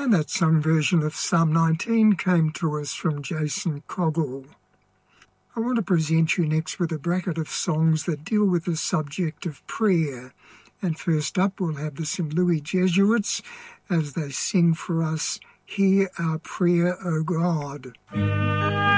And that sung version of Psalm 19 came to us from Jason Coggle. I want to present you next with a bracket of songs that deal with the subject of prayer. And first up, we'll have the St. Louis Jesuits as they sing for us, Hear Our Prayer, O God.